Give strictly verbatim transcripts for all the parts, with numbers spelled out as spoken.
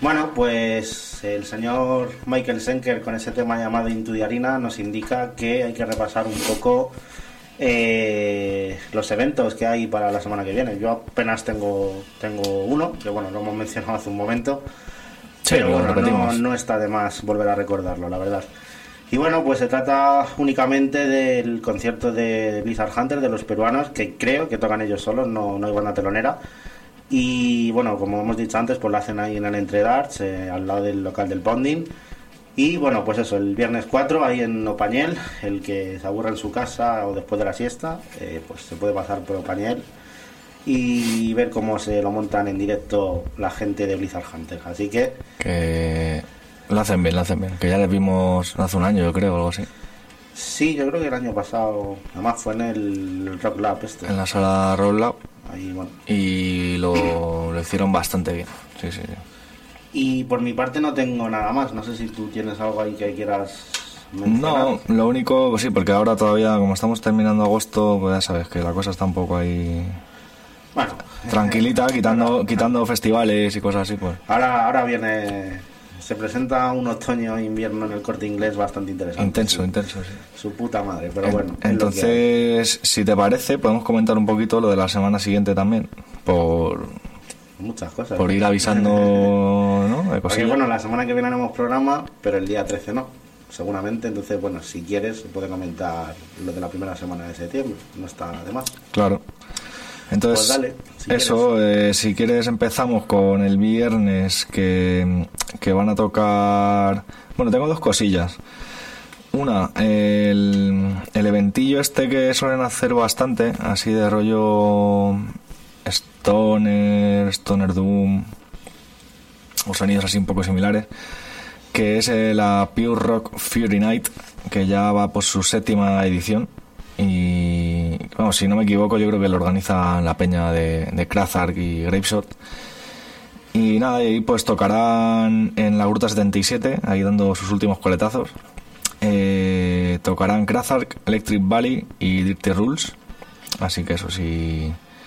Bueno, pues el señor Michael Schenker con ese tema llamado Into the Arena nos indica que hay que repasar un poco eh, los eventos que hay para la semana que viene. Yo apenas tengo tengo uno, que bueno, lo hemos mencionado hace un momento, sí, pero lo bueno, repetimos. no, no está de más volver a recordarlo, la verdad. Y bueno, pues se trata únicamente del concierto de Blizzard Hunter, de los peruanos, que creo que tocan ellos solos, no, no hay banda telonera. Y bueno, como hemos dicho antes, pues lo hacen ahí en el Entre Darts, eh, al lado del local del Bonding. Y bueno, pues eso, el viernes cuatro, ahí en Opañel, el que se aburra en su casa o después de la siesta, eh, pues se puede pasar por Opañel y ver cómo se lo montan en directo la gente de Blizzard Hunter. Así que... Que lo hacen bien, lo hacen bien. Que ya les vimos hace un año, yo creo, o algo así. Sí, yo creo que el año pasado, además fue en el Rock Lab este. En la sala Rock Lab. Ahí, bueno. Y lo, lo hicieron bastante bien. Sí, sí, sí. Y por mi parte no tengo nada más. No sé si tú tienes algo ahí que quieras mencionar. No, lo único, pues sí, porque ahora todavía, como estamos terminando agosto, pues ya sabes que la cosa está un poco ahí... Bueno. Tranquilita, quitando quitando festivales y cosas así, pues. Ahora, ahora viene... Se presenta un otoño-invierno en el Corte Inglés bastante interesante. Intenso, sí. intenso, sí. Su puta madre, pero en, bueno. Entonces, si te parece, podemos comentar un poquito lo de la semana siguiente también. Por... Muchas cosas. Por ir avisando, ¿no? De Porque bueno, la semana que viene haremos programa, pero el día trece no, seguramente. Entonces, bueno, si quieres, se puede comentar lo de la primera semana de septiembre. No está de más. Claro. Entonces, pues dale, si eso, eh, si quieres empezamos con el viernes que, que van a tocar... Bueno, tengo dos cosillas. Una, el, el eventillo este que suelen hacer bastante, así de rollo Stoner, Stoner Doom, o sonidos así un poco similares, que es eh, la Pure Rock Fury Night, que ya va por su séptima edición. Y bueno, si no me equivoco, yo creo que lo organiza la peña de, de Krazark y Grapeshot. Y nada, y ahí pues tocarán en la Gruta setenta y siete, ahí dando sus últimos coletazos. Eh, tocarán Krazark, Electric Valley y Dirty Rules. Así que eso, si,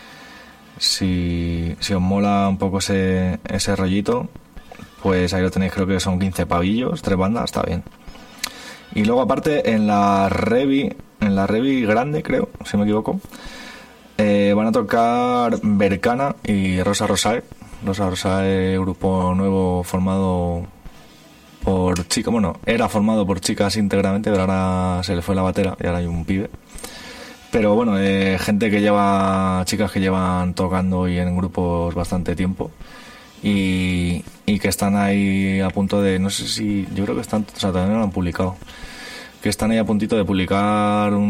si, si os mola un poco ese, ese rollito, pues ahí lo tenéis, creo que son quince pavillos, tres bandas, está bien. Y luego aparte en la Revi, en la Revi grande creo, si me equivoco, eh, van a tocar Bercana y Rosa Rosae. Rosa Rosae, grupo nuevo formado por chicas, bueno, era formado por chicas íntegramente, pero ahora se le fue la batera y ahora hay un pibe. Pero bueno, eh, gente que lleva, chicas que llevan tocando y en grupos bastante tiempo. Y, y que están ahí a punto de, no sé si, yo creo que están, o sea, todavía no lo han publicado, que están ahí a puntito de publicar un